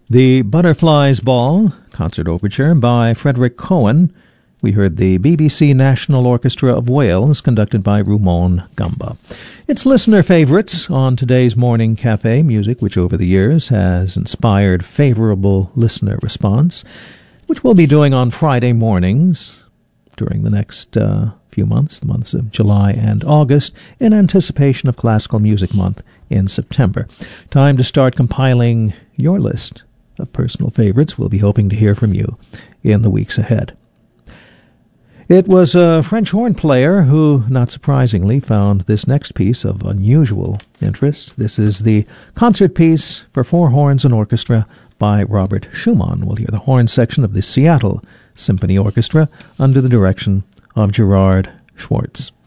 The Butterflies Ball, concert overture by Frederick Cohen. We heard the BBC National Orchestra of Wales, conducted by Rumon Gamba. It's listener favorites on today's Morning Cafe, music which over the years has inspired favorable listener response, which we'll be doing on Friday mornings during the next few months, the months of July and August, in anticipation of Classical Music Month in September. Time to start compiling your list of personal favorites. We'll be hoping to hear from you in the weeks ahead. It was a French horn player who, not surprisingly, found this next piece of unusual interest. This is the concert piece for four horns and orchestra by Robert Schumann. We'll hear the horn section of the Seattle Symphony Orchestra under the direction of Gerard Schwartz.